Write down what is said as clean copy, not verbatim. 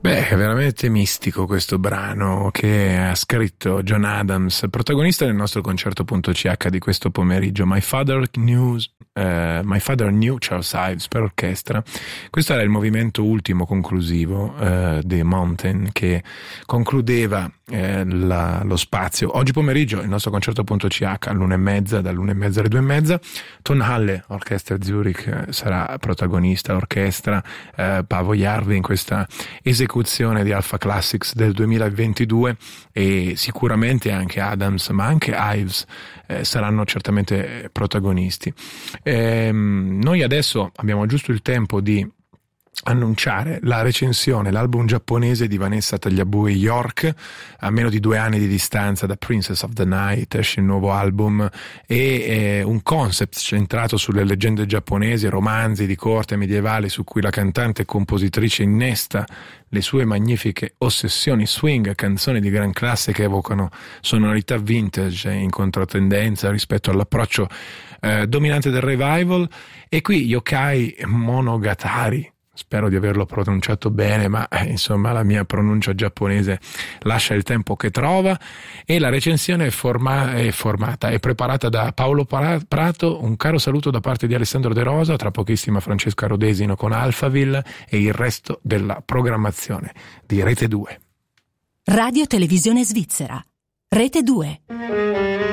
Beh, è veramente mistico questo brano che ha scritto John Adams, protagonista del nostro concerto.ch di questo pomeriggio, My Father Knew Charles Ives per orchestra. Questo era il movimento ultimo conclusivo di Mountain, che concludeva lo spazio. Oggi pomeriggio il nostro concerto.ch all'1:30, dall'1:30 alle 2:30. Tonhalle, Orchestra Zurich, sarà protagonista, orchestra Paavo Järvi in questa esecuzione di Alpha Classics del 2022, e sicuramente anche Adams ma anche Ives saranno certamente protagonisti. Noi adesso abbiamo giusto il tempo di annunciare la recensione, l'album giapponese di Vanessa Tagliabue York. A meno di 2 anni di distanza da Princess of the Night esce il nuovo album, e un concept centrato sulle leggende giapponesi, romanzi di corte medievale su cui la cantante e compositrice innesta le sue magnifiche ossessioni swing, canzoni di gran classe che evocano sonorità vintage in controtendenza rispetto all'approccio dominante del revival. E qui Yokai Monogatari, spero di averlo pronunciato bene, ma insomma la mia pronuncia giapponese lascia il tempo che trova. E la recensione è preparata da Paolo Prato. Un caro saluto da parte di Alessandro De Rosa, tra pochissimo Francesca Rodesino con Alphaville e il resto della programmazione di Rete 2. Radio Televisione Svizzera, Rete 2.